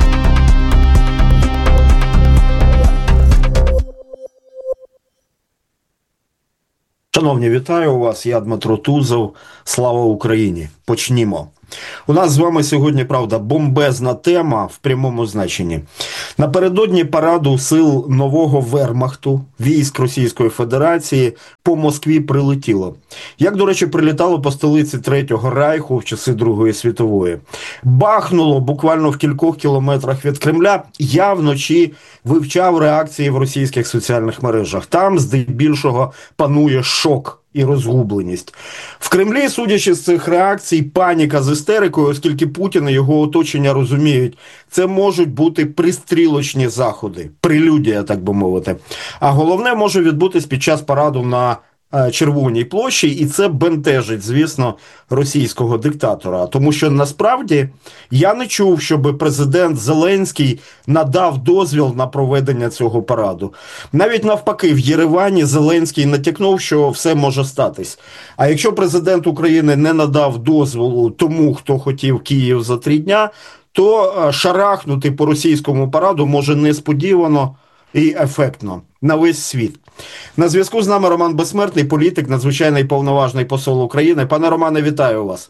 Шановні, вітаю вас, я Дмитро Тузов. Слава Україні! Почнімо. У нас з вами сьогодні, правда, бомбезна тема в прямому значенні. Напередодні параду сил нового вермахту, військ Російської Федерації, по Москві прилетіло. Як, до речі, прилітало по столиці Третього Райху в часи Другої світової. Бахнуло буквально в кількох кілометрах від Кремля. Я вночі вивчав реакції в російських соціальних мережах. Там, здебільшого, панує шок і розгубленість. В Кремлі, судячи з цих реакцій, паніка з істерикою, оскільки Путін і його оточення розуміють, це можуть бути пристрілочні заходи, прелюдія, так би мовити. А головне може відбутись під час параду на Червоній площі, і це бентежить, звісно, російського диктатора. Тому що, насправді, я не чув, щоб президент Зеленський надав дозвіл на проведення цього параду. Навіть навпаки, в Єревані Зеленський натякнув, що все може статись. А якщо президент України не надав дозволу тому, хто хотів Київ за 3 дня, то шарахнути по російському параду може несподівано і ефектно на весь світ. На зв'язку з нами Роман Безсмертний, політик, надзвичайний повноважний посол України. Пане Романе, вітаю вас.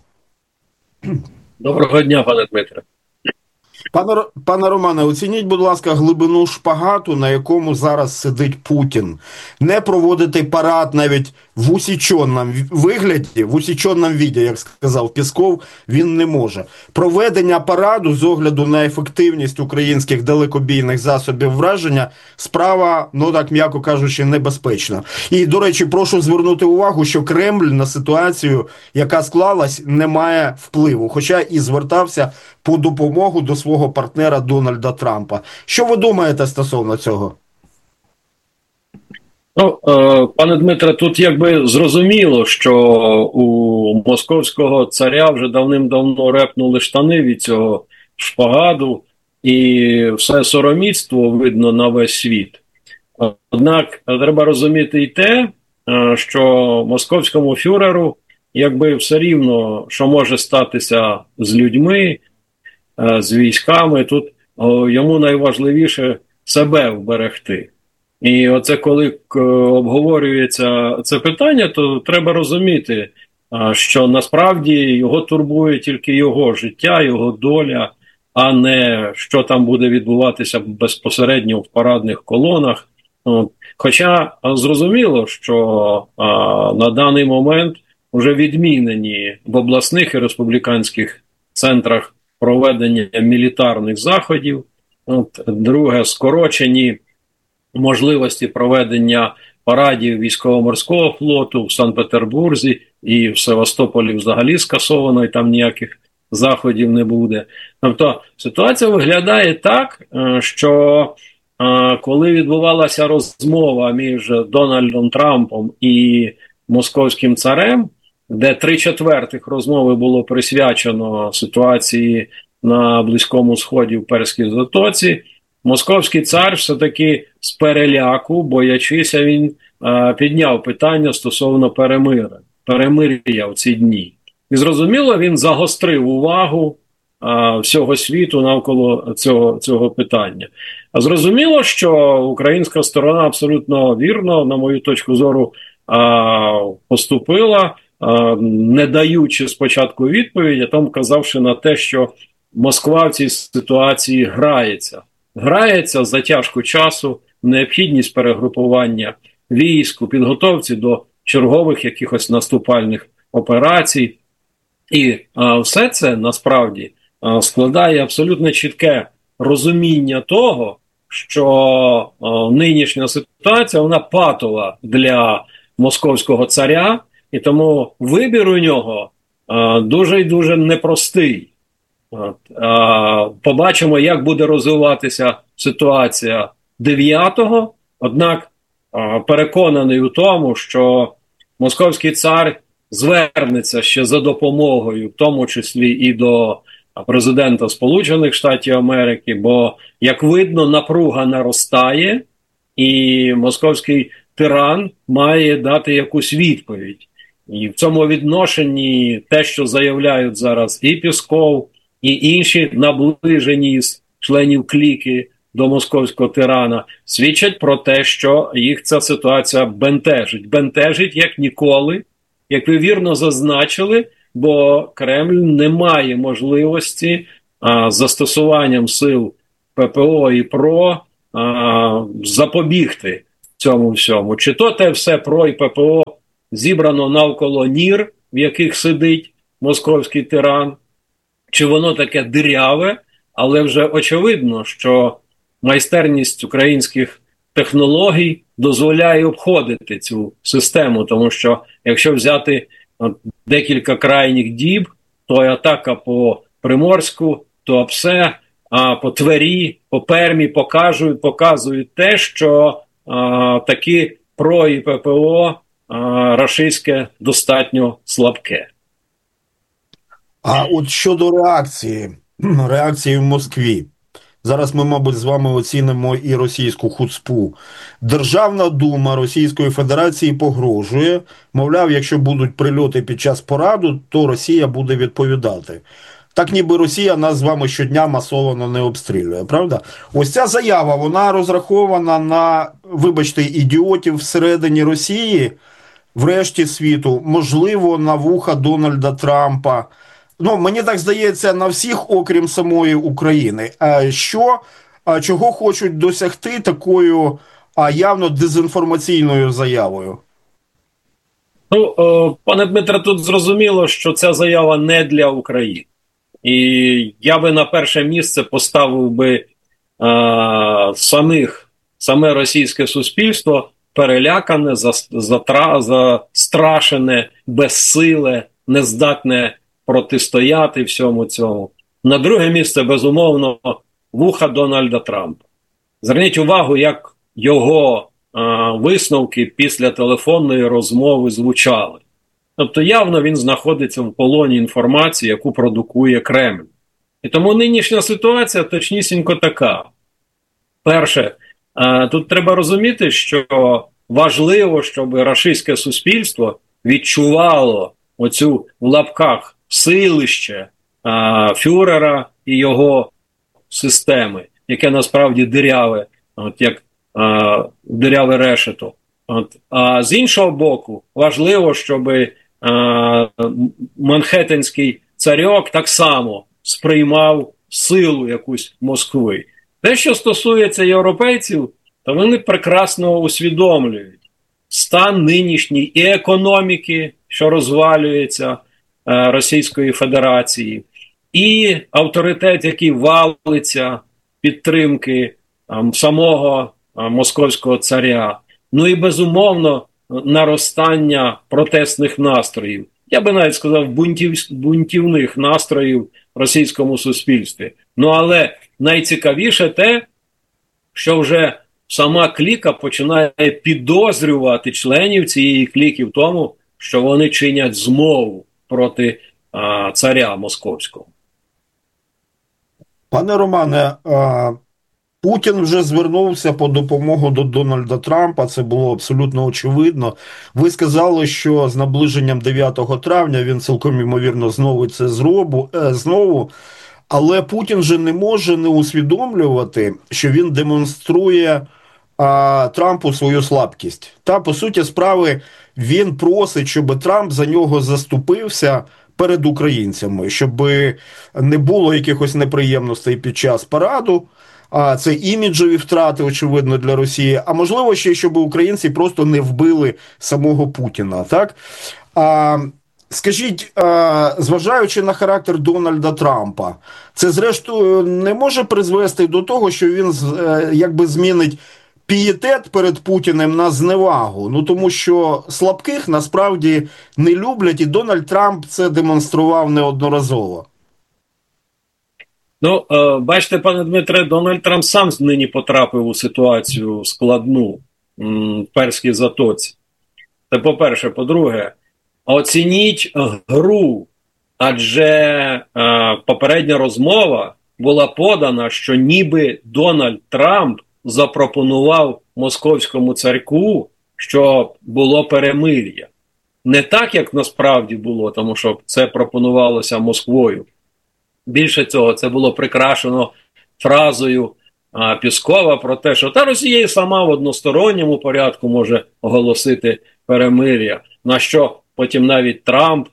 Доброго дня, пане Дмитре. Пане Романе, оцініть, будь ласка, глибину шпагату, на якому зараз сидить Путін. Не проводити парад навіть в усіченному вигляді, в усіченому віді, як сказав Пєсков, він не може. Проведення параду з огляду на ефективність українських далекобійних засобів враження справа, ну так м'яко кажучи, небезпечна. І, до речі, прошу звернути увагу, що Кремль на ситуацію, яка склалась, не має впливу, хоча і звертався по допомогу до свого партнера Дональда Трампа. Що ви думаєте стосовно цього? Ну, пане Дмитре, тут якби зрозуміло, що у московського царя вже давним-давно репнули штани від цього шпагаду, і все сороміцтво видно на весь світ. Однак треба розуміти і те, що московському фюреру якби все рівно, що може статися з людьми, з військами, тут йому найважливіше себе вберегти. І оце коли обговорюється це питання, то треба розуміти, що насправді його турбує тільки його життя, його доля, а не що там буде відбуватися безпосередньо в парадних колонах. Хоча зрозуміло, що на даний момент вже відмінені в обласних і республіканських центрах проведення мілітарних заходів. Друге, скорочені можливості проведення парадів військово-морського флоту в Санкт-Петербурзі і в Севастополі взагалі скасовано, і там ніяких заходів не буде. Тобто ситуація виглядає так, що коли відбувалася розмова між Дональдом Трампом і московським царем, де 3/4 розмови було присвячено ситуації на Близькому Сході в Перській затоці, московський цар все-таки з переляку, боячися, він підняв питання стосовно перемир'я в ці дні. І зрозуміло, він загострив увагу всього світу навколо цього питання. А зрозуміло, що українська сторона абсолютно вірно, на мою точку зору, поступила, не даючи спочатку відповідь, а там казавши на те, що Москва в цій ситуації грається за тяжку часу, необхідність перегрупування військ у підготовці до чергових якихось наступальних операцій. І все це насправді складає абсолютно чітке розуміння того, що нинішня ситуація, вона патова для московського царя, і тому вибір у нього дуже і дуже непростий. Побачимо, як буде розвиватися ситуація 9-го, однак переконаний у тому, що московський цар звернеться ще за допомогою, в тому числі і до президента Сполучених Штатів Америки, бо, як видно, напруга наростає, і московський тиран має дати якусь відповідь. І в цьому відношенні те, що заявляють зараз і Пєсков, і інші наближені з членів кліки до московського тирана, свідчать про те, що їх ця ситуація бентежить. Бентежить як ніколи, як ви вірно зазначили, бо Кремль не має можливості застосуванням сил ППО і ПРО запобігти цьому всьому. Чи то те все ПРО і ППО зібрано навколо нір, в яких сидить московський тиран, чи воно таке диряве, але вже очевидно, що майстерність українських технологій дозволяє обходити цю систему, тому що якщо взяти декілька крайніх діб, то атака по Приморську, то Апсе, по Твері, по Пермі показують те, що таки ПРО і ППО рашистське достатньо слабке. А от щодо реакції в Москві. Зараз ми, мабуть, з вами оцінимо і російську хуцпу. Державна дума Російської Федерації погрожує. Мовляв, якщо будуть прильоти під час параду, то Росія буде відповідати. Так ніби Росія нас з вами щодня масово не обстрілює, правда? Ось ця заява, вона розрахована на, вибачте, ідіотів всередині Росії, врешті світу, можливо, на вуха Дональда Трампа. Ну, мені так здається, на всіх, окрім самої України. Чого хочуть досягти такою явно дезінформаційною заявою? Ну, пане Дмитре, тут зрозуміло, що ця заява не для України. І я би на перше місце поставив би саме російське суспільство, перелякане, застрашене, безсиле, нездатне протистояти всьому цьому. На друге місце, безумовно, вуха Дональда Трампа. Зверніть увагу, як його висновки після телефонної розмови звучали. Тобто явно він знаходиться в полоні інформації, яку продукує Кремль. І тому нинішня ситуація точнісінько така. Перше, тут треба розуміти, що важливо, щоб рашистське суспільство відчувало оцю в лапках силище фюрера і його системи, яке насправді диряве, як диряве решето. А з іншого боку, важливо, щоб Манхеттенський царьок так само сприймав силу якусь Москви. Те, що стосується європейців, то вони прекрасно усвідомлюють стан нинішній і економіки, що розвалюється, Російської Федерації, і авторитет, який валиться підтримки самого московського царя. Ну і, безумовно, наростання протестних настроїв. Я би навіть сказав, бунтівних настроїв в російському суспільстві. Ну, але найцікавіше те, що вже сама кліка починає підозрювати членів цієї кліки в тому, що вони чинять змову проти царя московського. Пане Романе, Путін вже звернувся по допомогу до Дональда Трампа, це було абсолютно очевидно. Ви сказали, що з наближенням 9 травня він цілком ймовірно знову це знову, але Путін же не може не усвідомлювати, що він демонструє Трампу свою слабкість. Та, по суті справи, він просить, щоб Трамп за нього заступився перед українцями, щоб не було якихось неприємностей під час параду. Це іміджові втрати, очевидно, для Росії. А можливо ще, щоб українці просто не вбили самого Путіна. Так? Скажіть, зважаючи на характер Дональда Трампа, це зрештою не може призвести до того, що він якби змінить пієтет перед Путіним на зневагу? Ну, тому що слабких насправді не люблять, і Дональд Трамп це демонстрував неодноразово. Ну, бачите, пане Дмитре, Дональд Трамп сам нині потрапив у ситуацію складну в Перській затоці. Це по-перше. По-друге, оцініть гру, адже попередня розмова була подана, що ніби Дональд Трамп запропонував московському царьку, що було перемир'я. Не так, як насправді було, тому що це пропонувалося Москвою. Більше цього, це було прикрашено фразою Піскова про те, що та Росія і сама в односторонньому порядку може оголосити перемир'я. На що потім навіть Трамп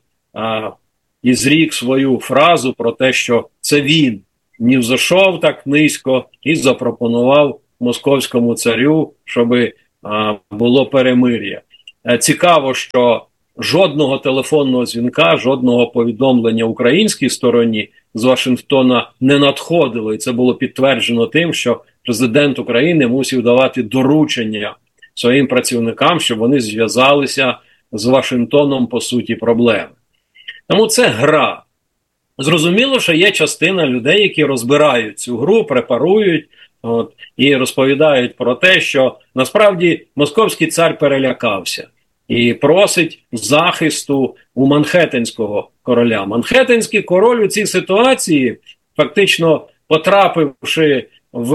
і зрік свою фразу про те, що це він не взошов так низько і запропонував московському царю, щоб було перемир'я. Цікаво, що жодного телефонного дзвінка, жодного повідомлення українській стороні з Вашингтона не надходило. І це було підтверджено тим, що президент України мусив давати доручення своїм працівникам, щоб вони зв'язалися з Вашингтоном по суті проблеми. Тому це гра. Зрозуміло, що є частина людей, які розбирають цю гру, препарують і розповідають про те, що насправді московський цар перелякався і просить захисту у Манхеттенського короля. Манхеттенський король у цій ситуації, фактично потрапивши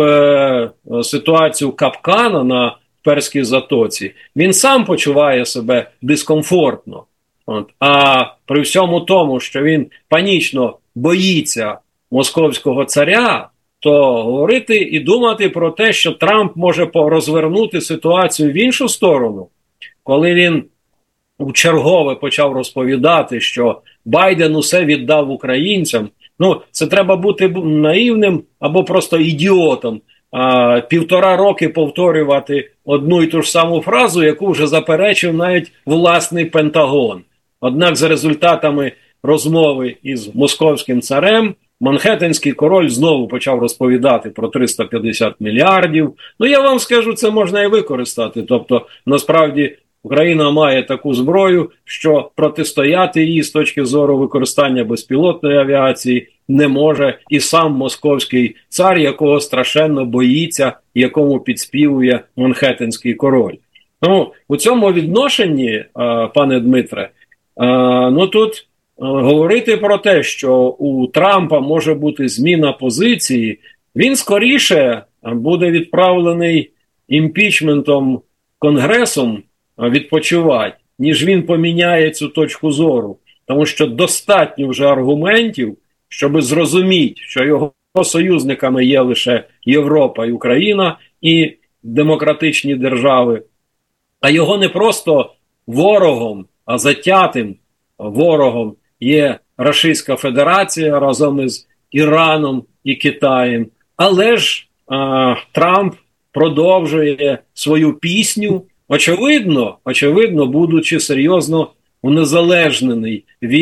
в ситуацію капкана на Перській затоці, він сам почуває себе дискомфортно. А при всьому тому, що він панічно боїться московського царя, то говорити і думати про те, що Трамп може розвернути ситуацію в іншу сторону, коли він вчергове почав розповідати, що Байден усе віддав українцям, це треба бути наївним або просто ідіотом. 1,5 роки повторювати одну і ту ж саму фразу, яку вже заперечив навіть власний Пентагон. Однак за результатами розмови із московським царем Манхеттенський король знову почав розповідати про 350 мільярдів. Я вам скажу, це можна і використати. Тобто, насправді, Україна має таку зброю, що протистояти їй з точки зору використання безпілотної авіації не може і сам московський цар, якого страшенно боїться, якому підспівує Манхеттенський король. У цьому відношенні, пане Дмитре, тут говорити про те, що у Трампа може бути зміна позиції, він скоріше буде відправлений імпічментом Конгресом відпочивати, ніж він поміняє цю точку зору. Тому що достатньо вже аргументів, щоб зрозуміти, що його союзниками є лише Європа і Україна, і демократичні держави, а його не просто ворогом, а затятим ворогом є Російська Федерація разом із Іраном і Китаєм. Але ж Трамп продовжує свою пісню, очевидно, будучи серйозно унезалежнений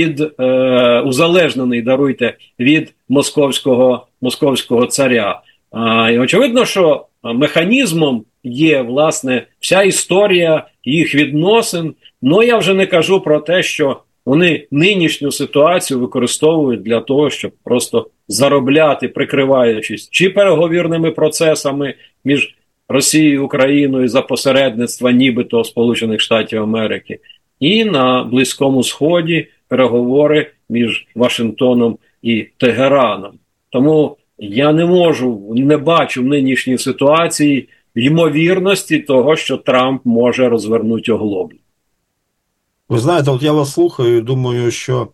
від московського царя. І очевидно, що механізмом є, власне, вся історія їх відносин. Я вже не кажу про те, що вони нинішню ситуацію використовують для того, щоб просто заробляти, прикриваючись чи переговірними процесами між Росією і Україною за посередництва нібито Сполучених Штатів Америки, і на Близькому Сході переговори між Вашингтоном і Тегераном. Тому я не бачу в нинішній ситуації ймовірності того, що Трамп може розвернути оглоблю. Ви знаєте, я вас слухаю і думаю, що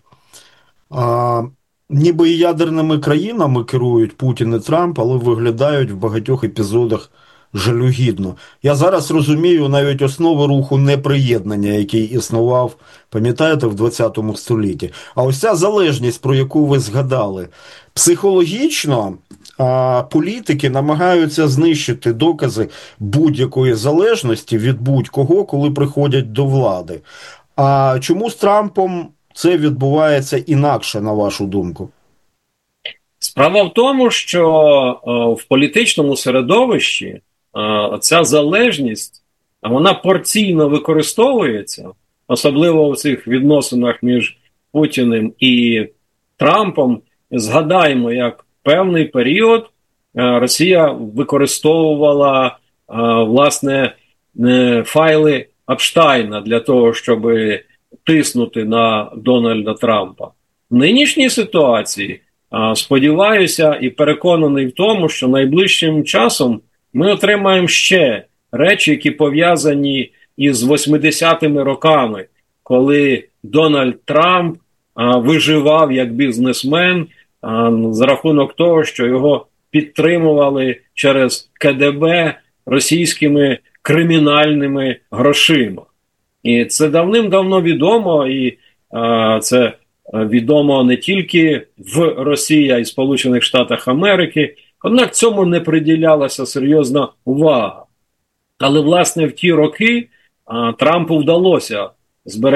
ніби і ядерними країнами керують Путін і Трамп, але виглядають в багатьох епізодах жалюгідно. Я зараз розумію навіть основу руху неприєднання, який існував, пам'ятаєте, в 20 столітті. А ось ця залежність, про яку ви згадали, психологічно політики намагаються знищити докази будь-якої залежності від будь-кого, коли приходять до влади. А чому з Трампом це відбувається інакше, на вашу думку? Справа в тому, що в політичному середовищі ця залежність, вона порційно використовується, особливо в цих відносинах між Путіним і Трампом. Згадаємо, як певний період Росія використовувала, власне, файли Епштайна для того, щоб тиснути на Дональда Трампа. В нинішній ситуації сподіваюся і переконаний в тому, що найближчим часом ми отримаємо ще речі, які пов'язані із 80-ми роками, коли Дональд Трамп виживав як бізнесмен за рахунок того, що його підтримували через КДБ російськими кримінальними грошима. І це давним-давно відомо, і це відомо не тільки в Росії, а й Сполучених Штатах Америки. Однак цьому не приділялася серйозна увага. Але, власне, в ті роки Трампу вдалося зберегти